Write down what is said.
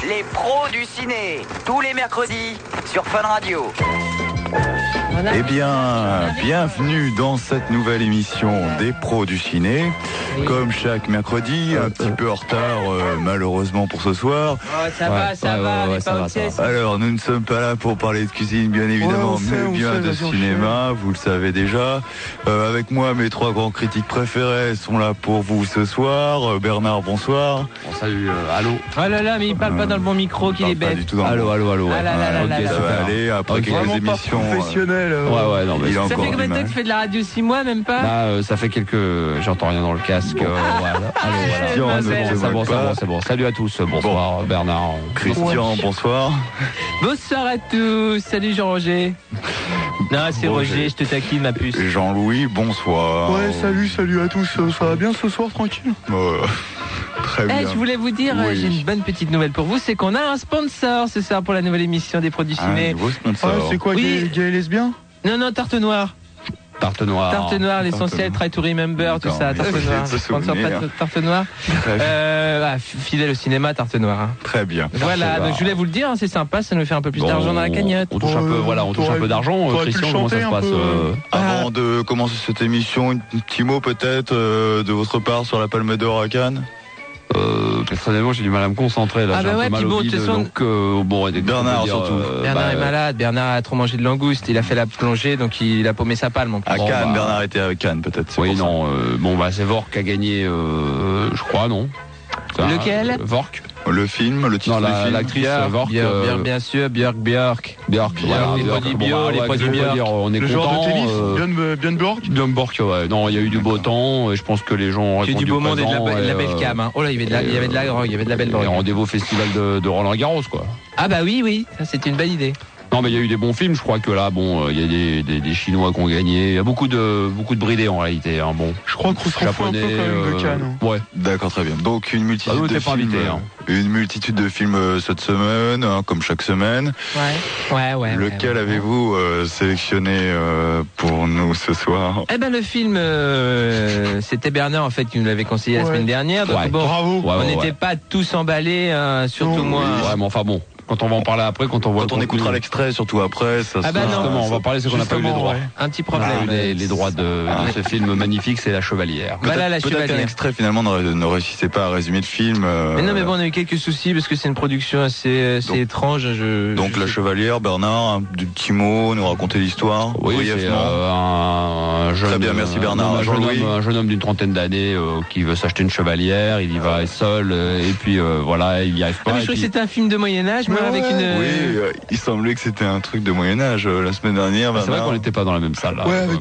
Les pros du ciné, tous les mercredis sur Fun Radio. Eh bien, bienvenue dans cette nouvelle émission des pros du ciné. Comme chaque mercredi, un petit peu en retard malheureusement pour ce soir. Ça va. Alors, nous ne sommes pas là pour parler de cuisine, bien évidemment, mais bien de cinéma, vous le savez déjà. Avec moi, mes trois grands critiques préférés sont là pour vous ce soir. Bernard, bonsoir. Bon, salut, allô. Oh là là, mais il parle pas dans le bon micro, qu'il est Pas bête. du tout dans le Allô. Ah là là là là là. Ça va aller, après quelques émissions. professionnel. Ouais, non, mais il a Ça encore fait combien de temps que tu fais de la radio? 6 mois, même pas? là, ça fait quelques. J'entends rien dans le casque. Voilà. Allô, c'est bon. Salut à tous. Bonsoir, Bernard. Christian, bonsoir. Bonsoir à tous. Salut Jean-Roger. Non, c'est Roger, je te taquine ma puce. Jean-Louis, bonsoir. Ouais, salut à tous. Ça va bien ce soir, tranquille? Très bien. Je voulais vous dire, Oui. j'ai une bonne petite nouvelle pour vous, c'est qu'on a un sponsor ce soir pour la nouvelle émission des produits Un ciné. nouveau sponsor. C'est quoi, Oui. gay et lesbien? Non, Tarte Noire. Tarte noire. Tarte Noire, l'essentiel, try to remember, tout ça. D'accord, Tarte Noire. merci de se Sponsor souvenir. Tarte Noire. Fidèle au cinéma, Tarte Noire. Hein. Très bien. Voilà, donc je voulais vous le dire, hein, c'est sympa, ça nous fait un peu plus d'argent dans la cagnotte. On touche un peu, on touche un peu d'argent. t'aurais pu Christian, comment ça chanter se un passe peu, Avant de commencer cette émission, un petit mot peut-être de votre part sur la Palme d'Or à Cannes. Personnellement, j'ai du mal à me concentrer. Là, Ah j'ai bah un ouais, peu mal puis au bon, bide, de toute façon- donc bon, Bernard, surtout. Bernard est malade, Bernard a trop mangé de langoustes, il a fait la plongée, donc il a paumé sa palme en plus. À Bon, Cannes, bah. Bernard était à Cannes peut-être. c'est Oui, pour ça. non. C'est Vork qui a gagné, je crois, non. Lequel Vork. Le film, le titre Non, du film. l'actrice Vork. Björk, bien sûr, Björk. Björk. Les produits bio, les produits Björk. On est Le content. genre de tennis, Björn Borg? Björn Borg, ouais. Non, il y a eu du beau temps et je pense que les gens ont Il y a eu répondu du beau monde et de présent, la belle cam. Hein. Oh là, il y avait de la drogue, il y avait de la belle Et drogue. rendez-vous au festival de Roland Garros, quoi. Ah bah oui, ça c'était une bonne idée. Non, mais il y a eu des bons films. Je crois que là, bon, il y a des Chinois qui ont gagné. Il y a beaucoup de bridés en réalité. Hein. Bon, Je crois qu'on s'en fout un peu japonais. quand même de Cannes. Ouais. D'accord, très bien. Donc une multitude Ah, nous, de t'es pas films. invité, hein. Une multitude de films cette semaine, hein, comme chaque semaine. Ouais. Lequel avez-vous sélectionné pour nous ce soir? Eh ben le film, c'était Bernard en fait qui nous l'avait conseillé la Ouais. semaine dernière. Donc Ouais. bon, Bravo. Ouais, on ouais, n'était ouais. pas tous emballés, surtout Non, moi. Ouais, mais enfin bon. Quand on va en parler après, quand on voit Quand le on contenu. écoutera l'extrait, surtout après, ça Ah bah sera- non. Justement, on va parler, c'est qu'on n'a pas eu les droits. Un petit On a problème. eu les droits de ce film magnifique, c'est La Chevalière. Voilà la Peut-être qu'un chevalière. extrait finalement ne réussissait pas à résumer le film. Mais non, mais bon, on a eu quelques soucis parce que c'est une production assez Donc- étrange. Donc la chevalière, Bernard, un petit mot, nous raconter l'histoire Oui, c'est brièvement. un jeune. Très bien, merci Bernard. Un Jean-Louis. jeune homme d'une trentaine d'années qui veut s'acheter une chevalière. Il y va seul et puis voilà, il y arrive Ah, pas. mais et je crois que puis- c'était un film de Moyen-Âge, moi, avec une. Oui, il semblait que c'était un truc de Moyen-Âge la semaine dernière. C'est vrai Bernard. qu'on n'était pas dans la même salle. Là. Ouais, avec